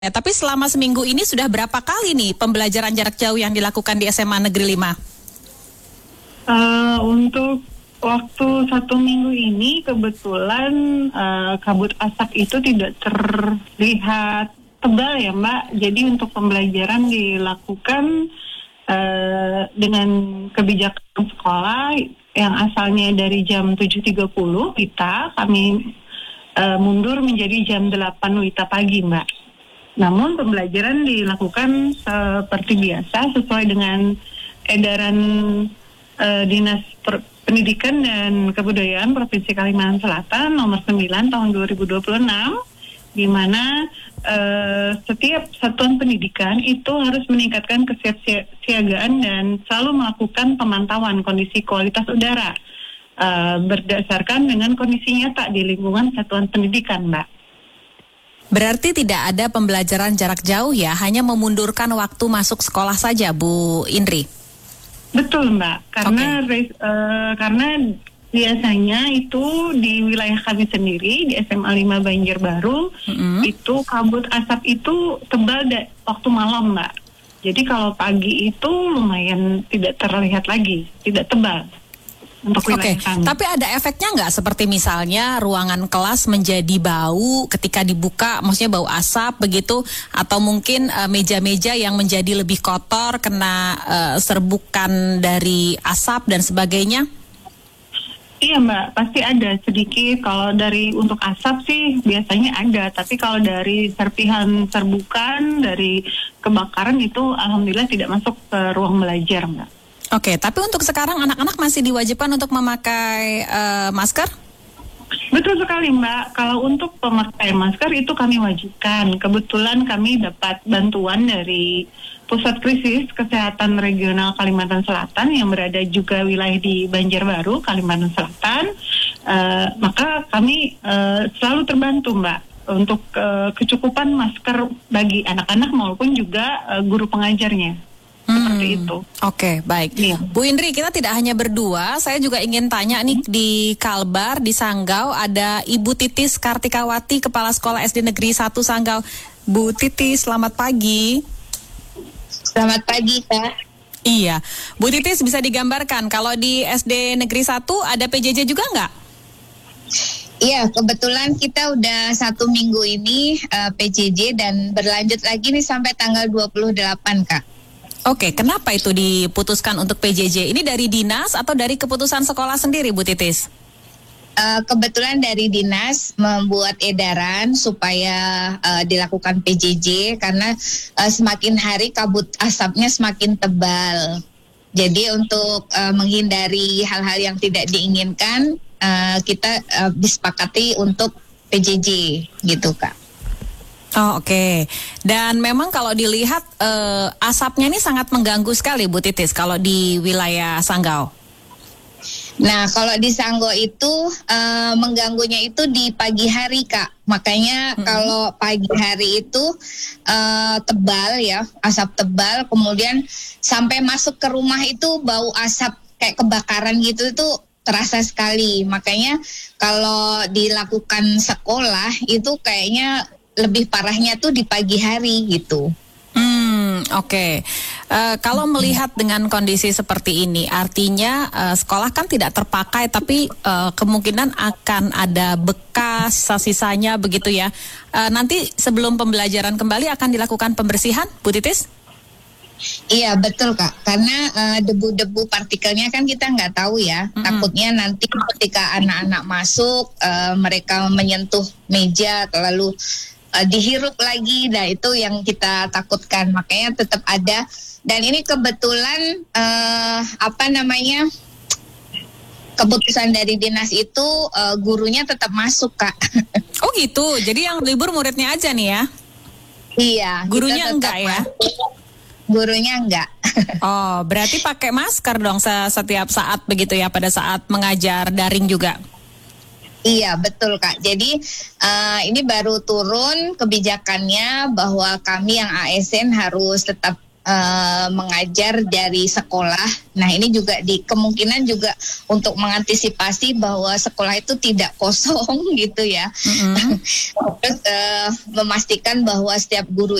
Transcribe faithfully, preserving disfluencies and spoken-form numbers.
Ya, tapi selama seminggu ini sudah berapa kali nih pembelajaran jarak jauh yang dilakukan di S M A Negeri lima? Uh, untuk waktu satu minggu ini kebetulan uh, kabut asap itu tidak terlihat tebal ya Mbak. Jadi untuk pembelajaran dilakukan uh, dengan kebijakan sekolah yang asalnya dari jam tujuh tiga puluh WITA, kami uh, mundur menjadi jam delapan WITA pagi Mbak. Namun pembelajaran dilakukan seperti biasa sesuai dengan edaran uh, Dinas per- Pendidikan dan Kebudayaan Provinsi Kalimantan Selatan nomor sembilan tahun dua ribu dua puluh enam, di mana uh, setiap satuan pendidikan itu harus meningkatkan kesiapsiagaan dan selalu melakukan pemantauan kondisi kualitas udara uh, berdasarkan dengan kondisi nyata di lingkungan satuan pendidikan, Mbak. Berarti tidak ada pembelajaran jarak jauh ya, hanya memundurkan waktu masuk sekolah saja, Bu Indri? Betul Mbak, karena okay. uh, karena biasanya itu di wilayah kami sendiri di S M A lima Banjarbaru mm-hmm. itu kabut asap itu tebal da- waktu malam Mbak. Jadi kalau pagi itu lumayan tidak terlihat lagi, tidak tebal. Oke, okay. Tapi ada efeknya nggak seperti misalnya ruangan kelas menjadi bau ketika dibuka, maksudnya bau asap begitu, atau mungkin uh, meja-meja yang menjadi lebih kotor kena uh, serbukan dari asap dan sebagainya? Iya Mbak, pasti ada sedikit. Kalau dari untuk asap sih biasanya ada, tapi kalau dari serpihan serbukan dari kebakaran itu alhamdulillah tidak masuk ke ruang belajar Mbak. Oke, tapi untuk sekarang anak-anak masih diwajibkan untuk memakai uh, masker? Betul sekali Mbak, kalau untuk pemakaian masker itu kami wajibkan. Kebetulan kami dapat bantuan dari Pusat Krisis Kesehatan Regional Kalimantan Selatan yang berada juga wilayah di Banjarbaru, Kalimantan Selatan. Uh, maka kami uh, selalu terbantu Mbak untuk uh, kecukupan masker bagi anak-anak maupun juga uh, guru pengajarnya. Seperti hmm, itu. Oke, okay, baik. Iya. Bu Indri, kita tidak hanya berdua. Saya juga ingin tanya nih, di Kalbar, di Sanggau, ada Ibu Titis Kartikawati, Kepala Sekolah S D Negeri satu Sanggau. Bu Titis, selamat pagi. Selamat pagi, Kak. Iya. Bu Titis, bisa digambarkan kalau di S D Negeri satu ada P J J juga nggak? Iya, kebetulan kita udah satu minggu ini uh, P J J dan berlanjut lagi nih sampai tanggal dua puluh delapan, Kak. Oke, kenapa itu diputuskan untuk P J J? Ini dari dinas atau dari keputusan sekolah sendiri, Bu Titis? Uh, kebetulan dari dinas membuat edaran supaya uh, dilakukan P J J karena uh, semakin hari kabut asapnya semakin tebal. Jadi untuk uh, menghindari hal-hal yang tidak diinginkan, uh, kita uh, disepakati untuk P J J gitu, Kak. Oh, oke. Okay. Dan memang kalau dilihat uh, asapnya ini sangat mengganggu sekali, Bu Titis, kalau di wilayah Sanggau. Nah, kalau di Sanggau itu uh, mengganggunya itu di pagi hari, Kak. Makanya hmm. kalau pagi hari itu uh, tebal ya, asap tebal. Kemudian sampai masuk ke rumah itu bau asap kayak kebakaran gitu itu terasa sekali. Makanya kalau dilakukan sekolah itu kayaknya lebih parahnya tuh di pagi hari gitu. Hmm, oke. Okay. Uh, kalau melihat dengan kondisi seperti ini, artinya uh, sekolah kan tidak terpakai, tapi uh, kemungkinan akan ada bekas sisanya begitu ya. Uh, nanti sebelum pembelajaran kembali akan dilakukan pembersihan, Bu Titis? Iya betul Kak, karena uh, debu-debu partikelnya kan kita nggak tahu ya. Mm-hmm. Takutnya nanti ketika anak-anak masuk, uh, mereka menyentuh meja lalu Uh, dihirup lagi, nah itu yang kita takutkan, makanya tetap ada. Dan ini kebetulan uh, apa namanya keputusan dari dinas itu uh, gurunya tetap masuk Kak. Oh gitu, jadi yang libur muridnya aja nih ya? Iya. Gurunya enggak ya? Masuk. Gurunya enggak. Oh, berarti pakai masker dong setiap saat begitu ya, pada saat mengajar daring juga? Iya betul Kak. Jadi uh, ini baru turun kebijakannya bahwa kami yang A S N harus tetap uh, mengajar dari sekolah. Nah ini juga di kemungkinan juga untuk mengantisipasi bahwa sekolah itu tidak kosong gitu ya. Mm-hmm. Terus uh, memastikan bahwa setiap guru